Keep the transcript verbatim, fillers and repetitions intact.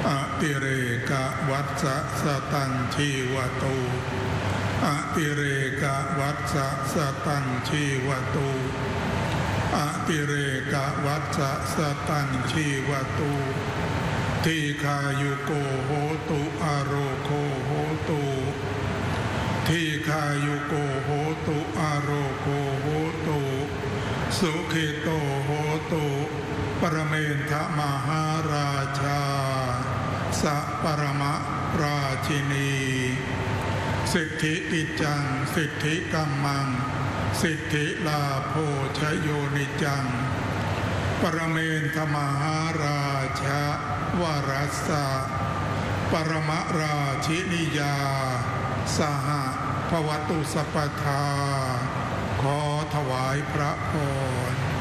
อติเรกวัฏสะสตังชีวตุอติเรกวัฏสะสตังชีวตุอติเรกวัฏสะสตังชีวตุทีคายุโกโหตุอโรโคโหตุทีคายุโกโหตุอโรโคโหตุสุขิโตโหตุปรเมนทมหาราชาสัปรมราชินีสิทธิกิจจังสิทธิกัมมังสิทธิลาโภชโยนิจังปรเมนทมหาราชาวรัสสะปรมราชินิยาสหภวตุสัพพทาขอถวายพระพร